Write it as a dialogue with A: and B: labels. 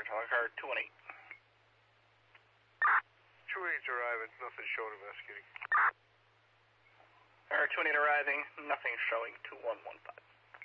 A: on car 218.
B: 218's arriving, nothing showing investigating.
A: Car 218 arriving, nothing showing 2115.